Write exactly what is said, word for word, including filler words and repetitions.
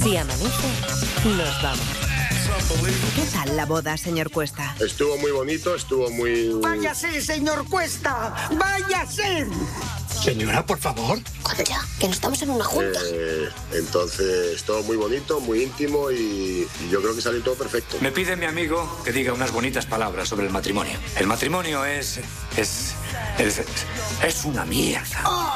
Si amanece, nos vamos. ¿Qué tal la boda, señor Cuesta? Estuvo muy bonito, estuvo muy... ¡Váyase, señor Cuesta! ¡Váyase! Señora, por favor. Cuando ya, que no estamos en una junta. Eh, entonces, todo muy bonito, muy íntimo y, y yo creo que salió todo perfecto. Me pide mi amigo que diga unas bonitas palabras sobre el matrimonio. El matrimonio es... es... es, es una mierda. ¡Oh!